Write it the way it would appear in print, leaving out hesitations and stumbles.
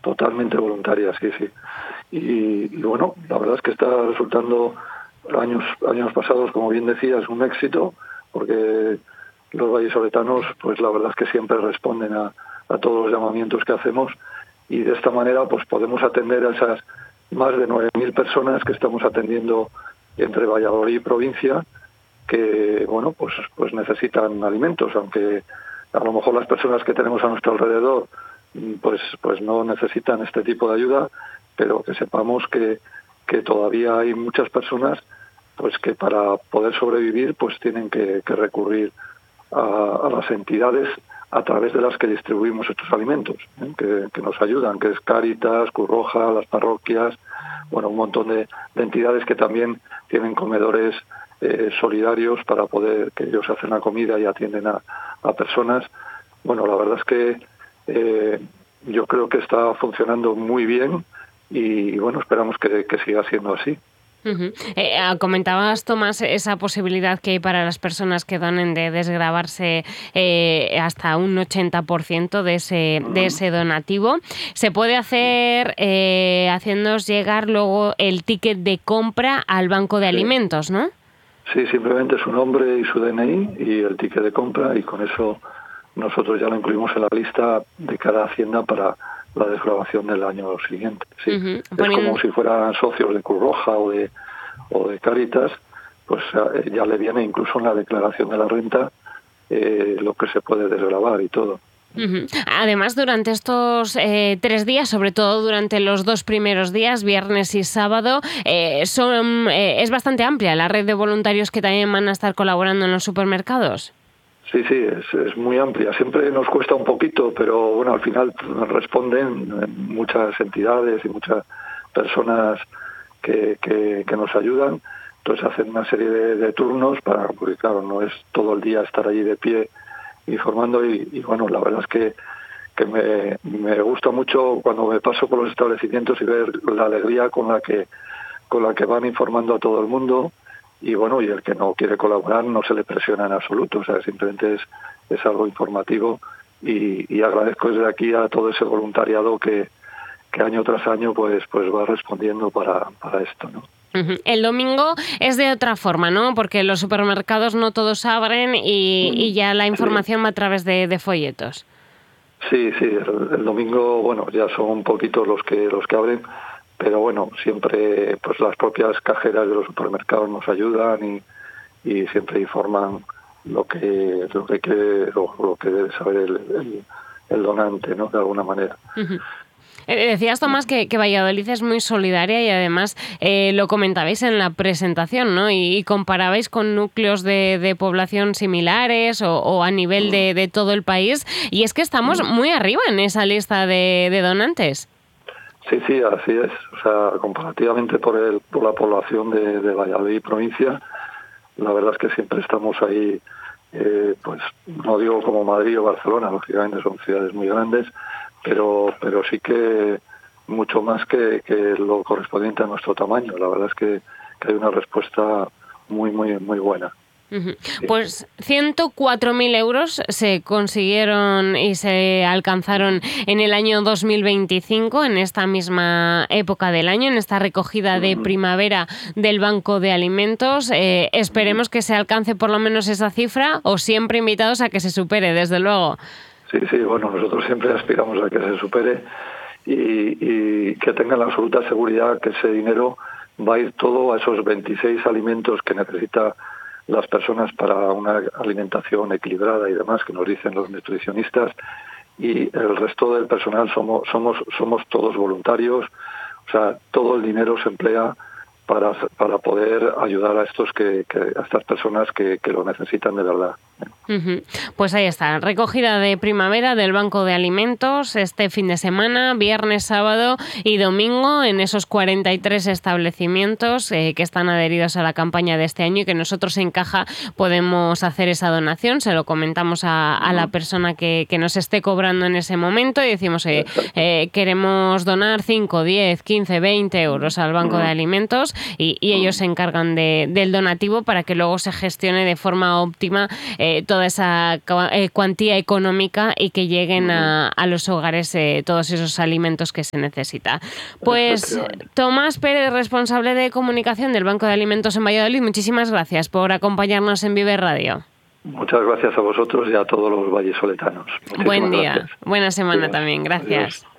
Totalmente voluntaria, sí, sí. Y bueno, la verdad es que está resultando años pasados, como bien decías, un éxito, porque los vallisoletanos, pues la verdad es que siempre responden a todos los llamamientos que hacemos, y de esta manera pues podemos atender a esas más de 9.000 personas que estamos atendiendo entre Valladolid y provincia, que bueno, pues necesitan alimentos, aunque a lo mejor las personas que tenemos a nuestro alrededor pues no necesitan este tipo de ayuda, pero que sepamos que todavía hay muchas personas pues que para poder sobrevivir pues tienen que recurrir a las entidades a través de las que distribuimos estos alimentos, que nos ayudan, que es Cáritas, Cruz Roja, las parroquias, bueno, un montón de entidades que también tienen comedores solidarios para poder, que ellos hacen la comida y atienden a personas. Bueno, la verdad es que yo creo que está funcionando muy bien y bueno, esperamos que siga siendo así. Uh-huh. Comentabas, Tomás, esa posibilidad que hay para las personas que donen de desgravarse hasta un 80% de ese donativo. Se puede hacer haciéndonos llegar luego el ticket de compra al banco de alimentos, ¿no? Sí, simplemente su nombre y su DNI y el ticket de compra, y con eso nosotros ya lo incluimos en la lista de cada hacienda para la desgravación del año siguiente. Sí. Uh-huh. Es como si fueran socios de Cruz Roja o de Cáritas, pues ya le viene incluso en la declaración de la renta lo que se puede desgravar y todo. Uh-huh. Además, durante estos 3 días, sobre todo durante los 2 primeros días, viernes y sábado, es bastante amplia la red de voluntarios que también van a estar colaborando en los supermercados. Sí, es muy amplia. Siempre nos cuesta un poquito, pero bueno, al final responden muchas entidades y muchas personas que nos ayudan. Entonces hacen una serie de turnos porque claro, no es todo el día estar allí de pie informando y bueno, la verdad es que me gusta mucho cuando me paso por los establecimientos y ver la alegría con la que van informando a todo el mundo. Y bueno, y el que no quiere colaborar no se le presiona en absoluto, o sea, simplemente es algo informativo y agradezco desde aquí a todo ese voluntariado que año tras año pues va respondiendo para esto, ¿no? Uh-huh. El domingo es de otra forma, ¿no? Porque los supermercados no todos abren y ya la información va a través de folletos. Sí, el domingo, bueno, ya son poquitos los que abren, pero bueno, siempre pues las propias cajeras de los supermercados nos ayudan y siempre informan lo que debe saber el donante, ¿no? De alguna manera. Uh-huh. Decías, Tomás, que Valladolid es muy solidaria y además lo comentabais en la presentación, ¿no? Y comparabais con núcleos de población similares o a nivel de todo el país. Y es que estamos muy arriba en esa lista de donantes. Sí, así es. O sea, comparativamente por la población de Valladolid y provincia, la verdad es que siempre estamos ahí, pues no digo como Madrid o Barcelona, lógicamente son ciudades muy grandes, pero sí que mucho más que lo correspondiente a nuestro tamaño. La verdad es que hay una respuesta muy buena. Uh-huh. Sí. Pues 104.000 euros se consiguieron y se alcanzaron en el año 2025, en esta misma época del año, en esta recogida de primavera del Banco de Alimentos. Esperemos que se alcance por lo menos esa cifra, o siempre invitados a que se supere, desde luego. Sí, bueno, nosotros siempre aspiramos a que se supere y que tengan la absoluta seguridad que ese dinero va a ir todo a esos 26 alimentos que necesita las personas para una alimentación equilibrada y demás, que nos dicen los nutricionistas, y el resto del personal somos todos voluntarios. O sea, todo el dinero se emplea para poder ayudar a estas personas que lo necesitan de verdad. Uh-huh. Pues ahí está, recogida de primavera del Banco de Alimentos este fin de semana, viernes, sábado y domingo, en esos 43 establecimientos que están adheridos a la campaña de este año y que nosotros en Caja podemos hacer esa donación. Se lo comentamos a la persona que nos esté cobrando en ese momento y decimos queremos donar 5, 10, 15, 20 euros al Banco de Alimentos y ellos se encargan del donativo para que luego se gestione de forma óptima toda esa cuantía económica y que lleguen a los hogares todos esos alimentos que se necesita. Pues Tomás Pérez, responsable de comunicación del Banco de Alimentos en Valladolid, muchísimas gracias por acompañarnos en Vive Radio. Muchas gracias a vosotros y a todos los vallisoletanos. Buen día, gracias. buena semana también, gracias. Adiós.